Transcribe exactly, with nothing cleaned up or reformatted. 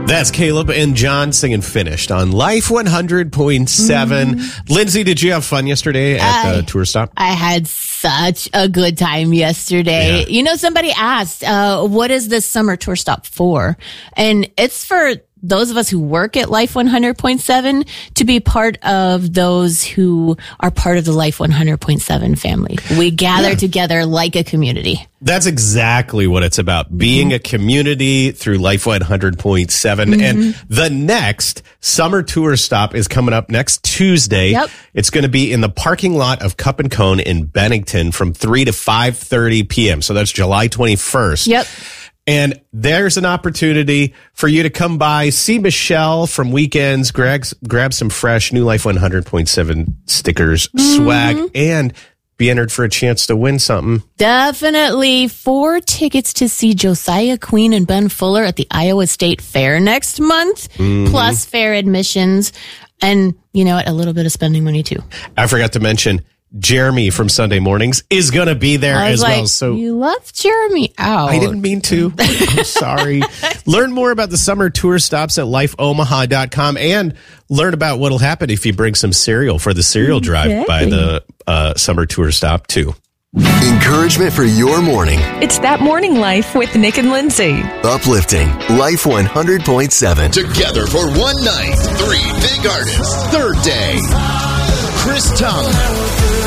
That's Caleb and John singing Finished on Life one hundred point seven. Mm-hmm. Lindsay, did you have fun yesterday at I, the tour stop? I had such a good time yesterday. Yeah. You know, somebody asked, uh, what is this summer tour stop for? And it's for those of us who work at Life one hundred point seven to be part of those who are part of the Life one hundred point seven family. We gather yeah. together like a community. That's exactly what it's about, mm-hmm. being a community through Life one hundred point seven. Mm-hmm. And the next summer tour stop is coming up next Tuesday. Yep. It's going to be in the parking lot of Cup and Cone in Bennington from three to five thirty p.m. So that's July twenty-first. Yep. And there's an opportunity for you to come by, see Michelle from Weekends, grab, grab some fresh new Life one hundred point seven stickers, mm-hmm. swag, and be entered for a chance to win something. Definitely. Four tickets to see Josiah Queen and Ben Fuller at the Iowa State Fair next month, mm-hmm. plus fair admissions, and, you know, a little bit of spending money, too. I forgot to mention, Jeremy from Sunday Mornings is going to be there as like, well. So you left Jeremy out. I didn't mean to. I'm sorry. Learn more about the summer tour stops at life omaha dot com and learn about what will happen if you bring some cereal for the cereal drive okay. by the uh, summer tour stop too. Encouragement for your morning. It's That Morning Life with Nick and Lindsay. Uplifting Life one hundred point seven. Together for one night, three big artists. Third day, Chris Tomlin.